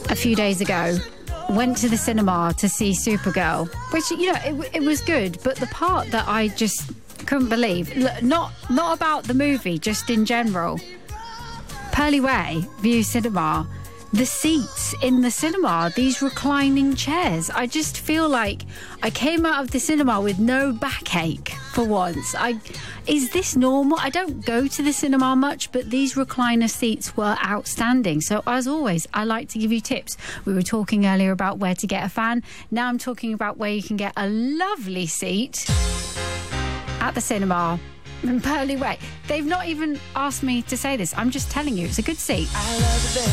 a few days ago. Went to the cinema to see Supergirl, which, you know, it was good, but the part that I just couldn't believe, not about the movie, just in general, Pearly Way View Cinema, the seats in the cinema, these reclining chairs. I just feel like I came out of the cinema with no backache for once. Is this normal? I don't go to the cinema much, but these recliner seats were outstanding. So as always, I like to give you tips. We were talking earlier about where to get a fan. Now I'm talking about where you can get a lovely seat at the cinema in Pearly Way. They've not even asked me to say this. I'm just telling you, it's a good seat.